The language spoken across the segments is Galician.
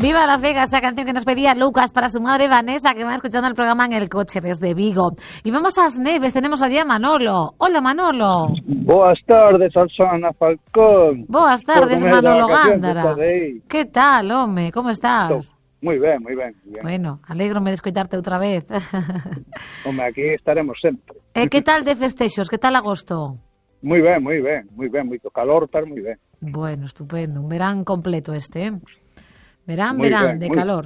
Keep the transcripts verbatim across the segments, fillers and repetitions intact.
Viva Las Vegas, esa canción que nos pedía Lucas para su madre Vanessa, que va escuchando el programa en el coche desde Vigo. Y vamos a As Neves, tenemos allí a Manolo. Hola, Manolo. Boas tardes, Alsana Falcón. Boas tardes, Manolo Gándara. Que tal, home? Como estás? Moi ben, moi ben, ben. Bueno, alégrome de escoitarte outra vez. Home, aquí estaremos sempre. E que tal de festexos? Que tal agosto? Moi ben, moi ben, moi ben, moito calor, pero moi ben. Bueno, estupendo. Un verán completo este, eh? Verán, Muy verán, ben, de muy, calor.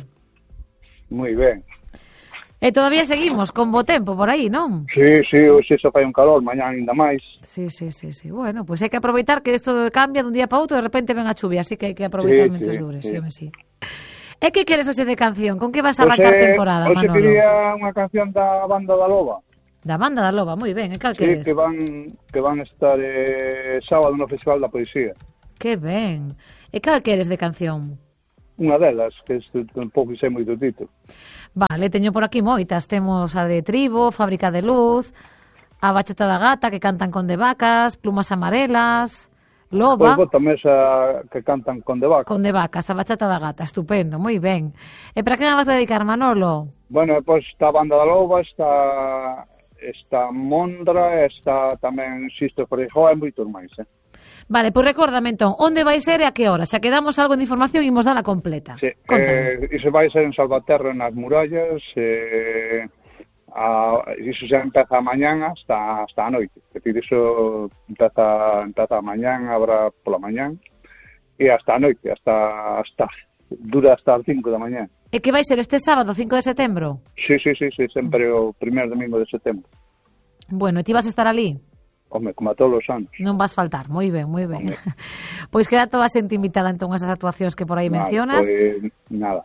Moi ben. E todavía seguimos con bo tempo por aí, non? Sí, sí, hoxe só fai un calor, mañá ainda máis. Sí, sí, sí, sí. Bueno, pois pues hai que aproveitar que isto cambia dun día para outro e de repente ven a chuvia, así que hai que aproveitar Sí, mentres sí, dure, sí. sí, sí. E que queres hoxe de canción? Con que vas a Hoxe, arrancar temporada, hoxe Manolo? quería unha canción da Banda da Loba. Da Banda da Loba, moi ben, e cal Sí, queres? que van, que van estar eh, sábado no Festival da Poesía. Que ben. E cal queres de canción? Unha delas, que este, tampouco sei moito tito. Vale, teño por aquí moitas. Temos a de Tribo, Fábrica de Luz, a Bachata da Gata, que cantan con de vacas, Plumas Amarelas, Loba... Pois bótame esa que cantan con de vaca. Con de vacas, a Bachata da Gata, estupendo, moi ben. E para que me vas a dedicar, Manolo? Bueno, pois está a Banda da Loba, está está Mondra, está tamén Sisto Freijóa e moitos máis, eh? Vale, pois recórdame entón, onde vai ser e a que hora? Xa que damos algo de información, imos dala completa. Sí, eh, iso vai ser en Salvaterra, nas murallas, eh, a, iso xa empeza a mañán hasta, hasta a noite. É dicir, iso empeza, empeza a mañán, habrá pola mañán, e hasta a noite, hasta, hasta dura hasta as cinco da mañán. E que vai ser este sábado, cinco de setembro? Sí, sí, sí, sí, sempre o primeiro domingo de setembro. Bueno, e ti vas a estar ali? Home, como a todos os anos. Non vas faltar, moi ben, moi ben. Pois queda toda a xente invitada entón a esas actuacións que por aí Nada, mencionas. Pois, nada.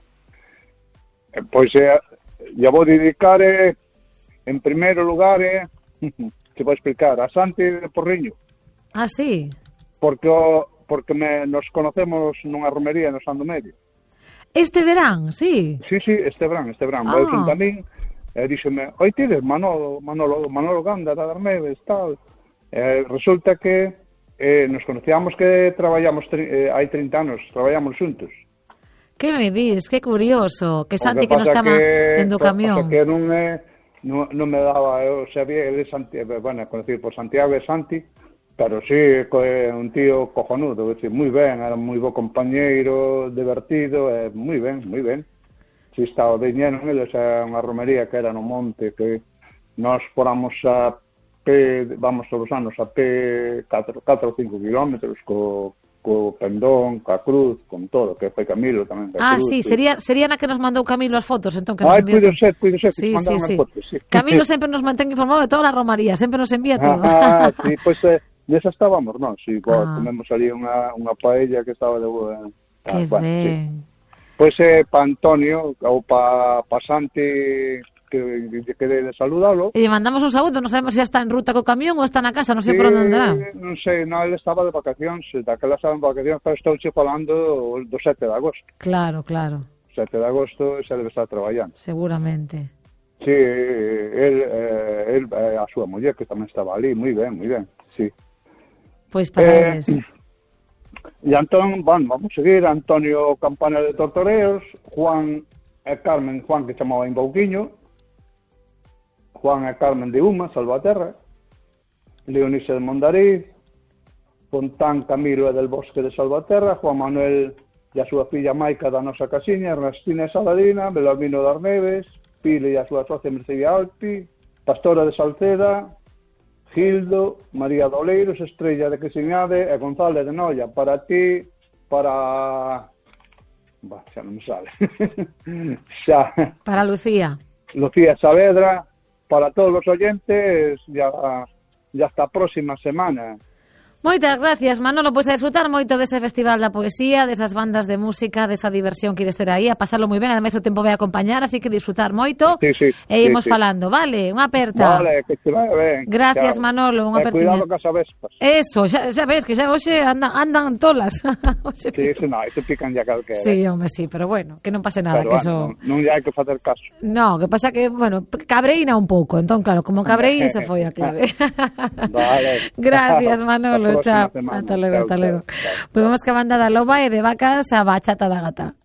Eh, Pois eh, ya vou dedicar eh, en primeiro lugar eh, que vou explicar a Santi de Porriño, Ah, sí? porque o, porque me, nos conocemos nunha romería no Sando Medio. Este verán, sí? Sí, sí, este verán, este verán. Ah. Vou xunto a min e díxeme, oi tides Manolo, Manolo, Manolo Gándara das Neves, tal. Eh, resulta que eh, nos conocíamos que traballamos tri, eh, hai trinta anos, traballamos xuntos. Que me dis? Que curioso. Que Santi O que, nos pasa chama que, dentro do o camión. pasa que non me, non, non me daba, eu sabía, ele Santi, bueno, conocido por Santiago e Santi, pero sí, é un tío cojonudo, é dicir, moi ben, era moi bo compañeiro, divertido, e moi ben, moi ben. Si estaba viñendo en eles, é unha romería que era no monte, que nós foramos a pé, vamos todos os anos a pé catro ou cinco kilómetros, co, co pendón, ca cruz, con todo, que foi Camilo tamén. Ah, cruz, sí, sí. sería, sería na que nos mandou Camilo as fotos, entón que nos Ai, enviou puido todo. ser, puido ser, Sí, que sí, mandaron sí. as fotos, sí. Camilo sempre nos mantén informado de toda a romaría, sempre nos envía todo. Ah, sí, pois pues, eh, desa estábamos, non? Si, sí, Ah. comemos ali unha, unha paella que estaba de boa. Que bueno, ben. sí. Pois eh, pa Antonio, ou pa, pa Santi, que lle quedei de saludalo. E lle mandamos un saúdo, non sabemos se está en ruta co camión ou está na casa, non sei por onde andará. Non sei, non, ele estaba de vacacións, daquela estaba en vacacións, pero estou che falando do sete de agosto. Claro, claro, sete de agosto xa debe estar traballando. seguramente. Sí, el, eh, el eh, a súa muller que tamén estaba ali, moi ben, moi ben, sí. Pois para Eh, eles. E entón, van, vamos a seguir, Antonio Campana de Tortoreos, Juan e Carmen, Juan que chamaba Imbauquiño, Juan e Carmen de Uma, Salvaterra, Leonise de Mondariz, Fontán Camilo e del Bosque de Salvaterra, Juan Manuel e a súa filla Maica da nosa casiña, Ernestina e Saladina, Belarmino das Neves, Pile e a súa socia Mercedes Alpi, Pastora de Salceda, Gildo, María Doleiros, Estrella de Quesiñade e González de Noia. Para ti, para... Bah, xa non me sale. xa... Para Lucía. Lucía Saavedra, para todos os oyentes, ya, ya hasta a próxima semana. Moitas gracias, Manolo, pois a disfrutar moito dese Festival da Poesía, desas bandas de música, desa diversión que ides ter aí, a pasarlo moi ben, ademais o tempo vai a acompañar, así que disfrutar moito, Sí, sí, e imos sí, sí. falando, vale? Unha aperta. Vale, que te vaya ben. Gracias, Chao. Manolo, unha E apertiña. cuidado cas avespas. Eso, xa, xa ves que xa hoxe andan, andan tolas. Hoxe Sí, pican. eso no, eso pican ya calquera. Sí, home, sí, pero bueno, que non pase nada, Pero, que bueno, eso... non, non hai que facer caso. No, que pasa que, bueno, cabreína un pouco, entón, claro, como cabreín se foi a clave. Vale. Gracias, Manolo, Hasta a chao. próxima semana. Hasta luego, Chao, hasta luego. chao, chao. Pues vamos que a banda da Loba e de vacas a Bachata da Gata.